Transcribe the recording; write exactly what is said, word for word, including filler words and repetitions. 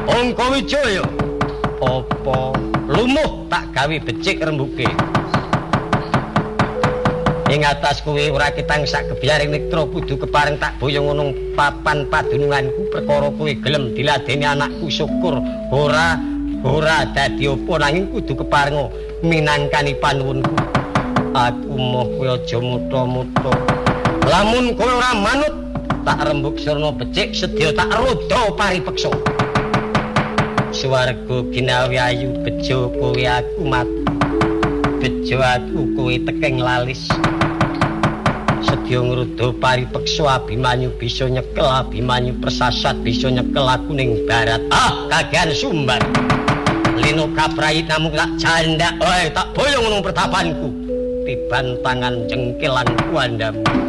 Angka Wijaya. Apa lumuh tak gawe becik rembuke. Ing atas kowe ora ketang sak kebiaring nektra kudu kepareng tak boyong nang papan padununganku perkara kowe gelem diladeni anakku syukur ora ora dadi apa nanging kudu kepareng minangkani panuwunku. Aku moh kowe aja muta-muta. Lamun kowe ora manut tak rembug sirna becik sedya tak roda paripeksa. Swarga ginawi ayu bejo kowe aku mati. Bejo aku kowe tekeng lalis. Sedya ngruda paripeksa Abimanyu bisa nyekel Abimanyu persasat bisa nyekel aku ning barat. Ah, kagian sumbar. Lino kaprayit namung tak jandak, oi tak boyong nang pertapanku. Tiban tangan jengkelan kuandamu.